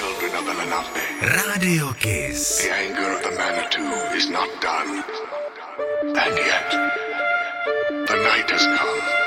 children of the Lenape. Radio Kiss. The anger of the Manitou is not done. And yet, the night has come.